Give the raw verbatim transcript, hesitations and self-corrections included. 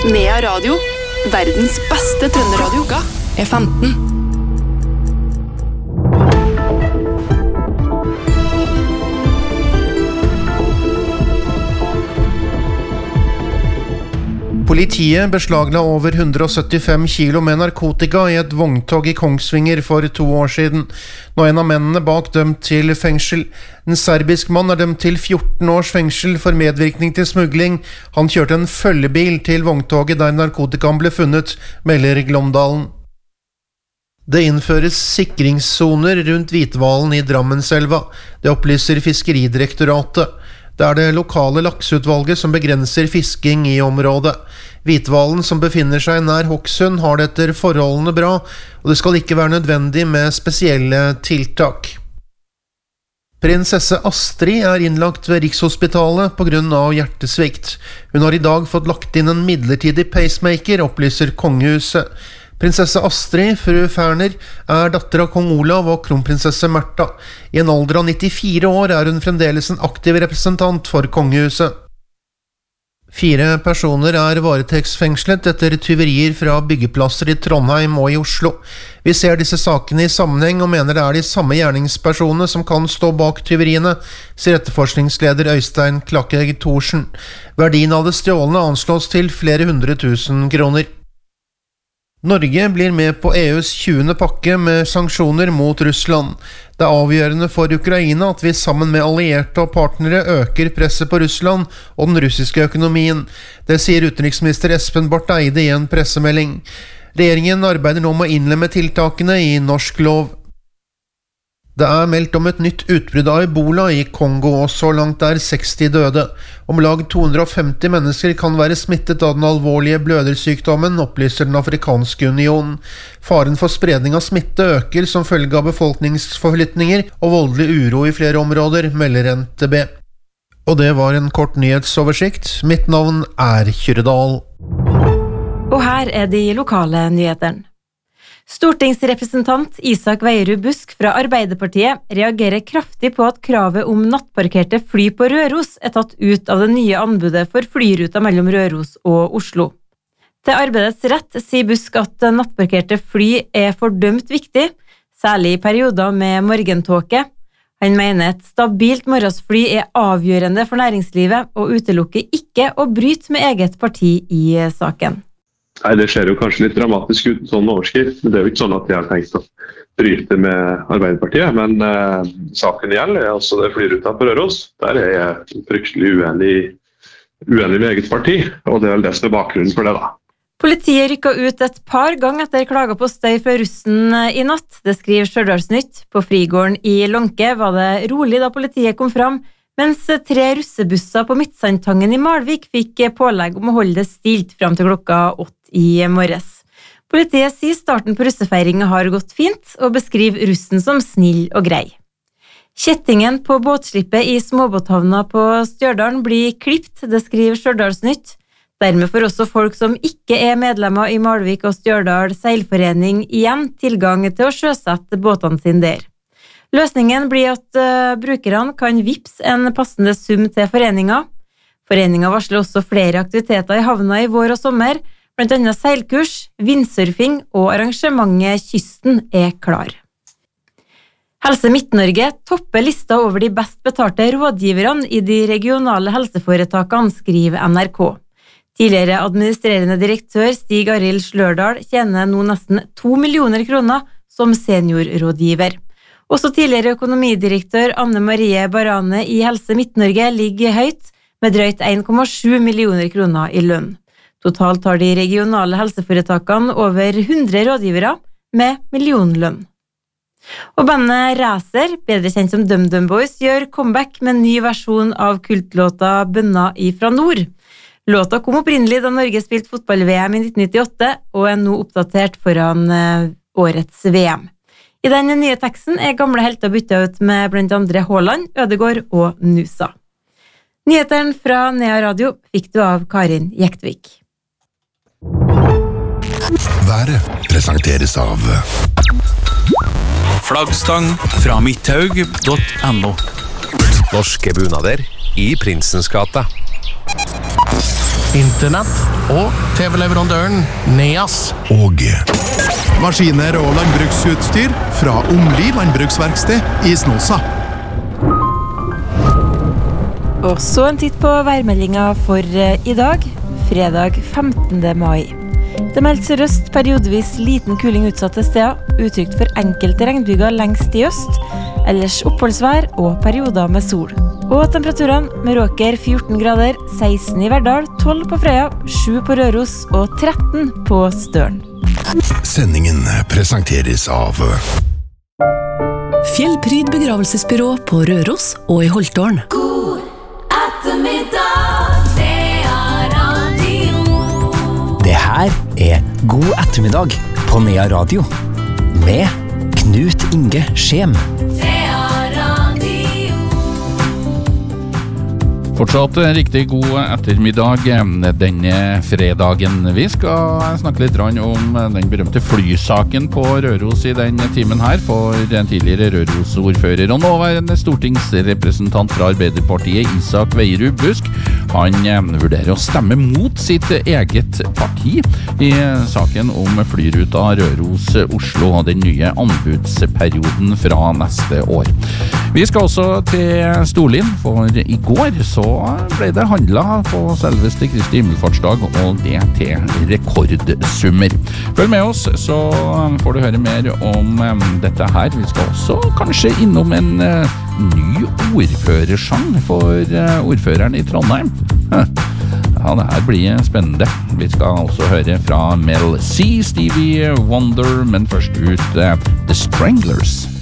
Nea Radio, verdens beste trønderadio. er femten. Politiet beslagla over hundre og syttifem kilo med narkotika i et vogntog i Kongsvinger for to år siden. Nå er en av mennene bak dømt til fengsel. En serbisk mann er dømt til fjorten års fengsel for medvirkning til smugling. Han kjørte en følgebil til vogntoget der narkotikaen ble funnet, melder Glåmdalen. Det innføres sikringssoner rundt Hvitvalen i Drammenselva. Det opplyser Fiskeridirektoratet. Det er det lokale lakseutvalget som begrenser fisking i området. Hvitvalen, som befinner seg nær Hokksund, har det etter forholdene bra, og det skal ikke være nødvendig med spesielle tiltak. Prinsesse Astrid er innlagt ved Rikshospitalet på grunn av hjertesvikt. Hun har i dag fått lagt inn en midlertidig pacemaker, opplyser kongehuset. Prinsesse Astrid, fru Ferner, er datter av kong Olav og kronprinsesse Märtha. I en alder av nittifire år er hun fremdeles en aktiv representant for kongehuset. Fire personer er varetektsfengslet etter tyverier fra byggeplasser i Trondheim og i Oslo. Vi ser disse sakene i sammenheng og mener det er de samme gjerningspersonene som kan stå bak tyveriene, sier etterforskningsleder Øystein Klakkegg Thorsen. Verdien av det stjålne anslås til flere hundre tusen kroner. Norge blir med på E U's tjuende pakke med sanksjoner mot Russland. Det er avgjørende for Ukraina at vi sammen med allierte og partnere øker presset på Russland og den russiske økonomien. Det sier utenriksminister Espen Barth Eide i en pressemelding. Regjeringen arbeider nå med å innlemme tiltakene i norsk lov. Det er meldt om et nytt utbrudd av Ebola i Kongo, og så langt er seksti døde. Om lag to hundre og femti mennesker kan være smittet av den alvorlige blødersykdommen, opplyser den afrikanske unionen. Faren for spredning av smitte øker som følge av befolkningsforflytninger og voldelig uro i flere områder, melder N T B. Og det var en kort nyhetsoversikt. Mitt navn er Kyrredal. Og her er de lokale nyhetene. Stortingsrepresentant Isak Veierud Busk fra Arbeiderpartiet reagerer kraftig på at kravet om nattparkerte fly på Røros er tatt ut av det nye anbudet for flyruta mellom Røros og Oslo. Til arbeidets rett sier Busk at nattparkerte fly er fordømt viktig, særlig i perioder med morgentåke. Han mener et stabilt morgensfly er avgjørende for næringslivet og utelukker ikke å bryte med eget parti i saken. Nei, det ser jo kanskje litt dramatisk ut, sånn overskrift, men det er jo ikke sånn at de har tenkt å bryte med Arbeiderpartiet, men eh, saken gjelder, altså det flyruta på Røros, der er jeg fryktelig uenig, uenig med eget parti, og det er vel det som er bakgrunnen for det da. Politiet rykket ut et par ganger etter klager på støy fra russen i natt, det skriver Stjørdalsnytt. På Frigården i Lånke var det rolig da politiet kom fram, mens tre russebusser på Midtsandtangen i Malvik fikk pålegg om å holde det stilt frem til klokka åtte i morges. Politiet sier starten på russefeiringen har gått fint, og beskriver russen som snill og grei. Kjettingen på båtslippet i småbåthavna på Stjørdalen blir klipt, det skriver Stjørdalsnytt. Dermed får også folk som ikke er medlemmer i Malvik og Stjørdal seilforening igjen tilgang til å sjøsette båtene sine der. Løsningen blir at uh, brukerne kan vippse en passende sum til foreninga. Foreninga varsler også flere aktiviteter i havna i vår og sommer, blant annet seilkurs, vindsurfing og arrangementet Kysten er klar. Helse Midt-Norge topper lista over de best betalte rådgiverne i de regionale helseforetakene, skriver N R K. Tidligere administrerende direktør Stig Arild Slørdal tjener nå nesten to millioner kroner som seniorrådgiver. Også tidligere økonomidirektør Anne Marie Barane i Helse Midt-Norge ligger høyt, med drøyt en komma sju millioner kroner i lønn. Totalt har de regionale helseforetakene over hundre rådgivere med millionlønn. Og bandet Racer, bedre kjent som DumDum Boys, gjør comeback med en ny versjon av kultlåta Bønna ifra nord. Låta kom opprinnelig da Norge spilte fotball-V M i nitten nittiåtte, og er nå oppdatert foran årets V M. I den nye teksten er gamle helter byttet ut med blant andre Haaland, Ødegaard og Nusa. Nyhetene fra Nea Radio fikk du av Karin Jektvik. Været presenteres av Flaggstang fra midthaug punktum no. Norske bunader i Prinsens gate. internett og T V-leverandøren Neas. Og Maskiner og landbruksutstyr fra Omli landbruksverksted i Snåsa. Og så en titt på værmeldinga for i dag, fredag femtende mai. Det meldt sørøst periodevis liten kuling utsatte steder, utrygt for enkelte regnbyger lengst i øst, ellers oppholdsvær og perioder med sol. Og temperaturene med Råker fjorten grader, seksten i Verdal, tolv på Frøya, sju på Røros og tretten på Støren. sendingen presenteres av Fjellpryd begravelsesbyrå på Røros og i Holtårn. God ettermiddag, det er radio. Det her er God ettermiddag på Nea Radio med Knut Inge Skjem. Det er radio. Fortsatt riktig god ettermiddag denne fredagen. Vi skal snakke litt om den berømte flysaken på Røros i den timen her, for den tidligere Røros-ordfører og nåværende stortingsrepresentant fra Arbeiderpartiet, Isak Veierud Busk. Han vurderer å stemme mot sitt eget parti i saken om flyruta Røros-Oslo og den nye anbudsperioden fra neste år. Vi skal også til Storlien, for i går så ble det handlet på selveste Kristi himmelfartsdag, og det til rekordsummer. Følg med oss, så får du høre mer om dette her. Vi skal også kanskje innom en ny ordførersang for ordføreren i Trondheim. Ja, det her blir spennende. Vi skal også høre fra Mel C, Stevie Wonder, men først ut The Stranglers.